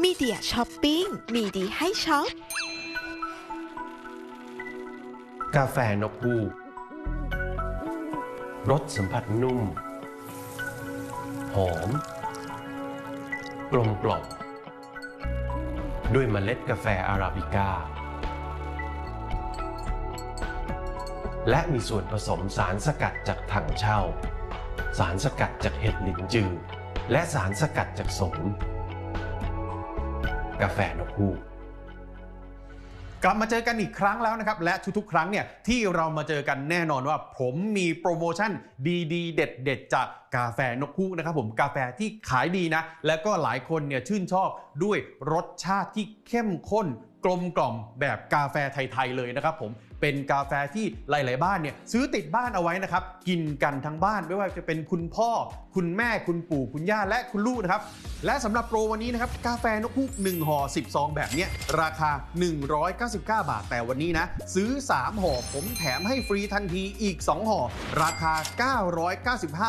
มีเดียช้อปปิ้งมีดีให้ช็อปกาแฟนกฮูกรสสัมผัสนุ่มหอมกลมกล่อมด้วยเมล็ดกาแฟอาราบิก้าและมีส่วนผสมสารสกัดจากถังเช่าสารสกัดจากเห็ดหลินจือและสารสกัดจากโสมกาแฟนกฮูกกลับมาเจอกันอีกครั้งแล้วนะครับและทุกๆครั้งเนี่ยที่เรามาเจอกันแน่นอนว่าผมมีโปรโมชั่นดีๆเด็ดๆจากกาแฟนกฮูกนะครับผมกาแฟที่ขายดีนะและก็หลายคนเนี่ยชื่นชอบด้วยรสชาติที่เข้มข้นกลมกล่อมแบบกาแฟไทยๆเลยนะครับผมเป็นกาแฟที่หลายๆบ้านเนี่ยซื้อติดบ้านเอาไว้นะครับกินกันทั้งบ้านไม่ว่าจะเป็นคุณพ่อคุณแม่คุณปู่คุณย่าและคุณลูกนะครับและสำหรับโปรวันนี้นะครับกาแฟนกฮูก1ห่อ10ซองแบบนี้ราคา199 บาทแต่วันนี้นะซื้อ3ห่อผมแถมให้ฟรีทันทีอีก2ห่อราคา995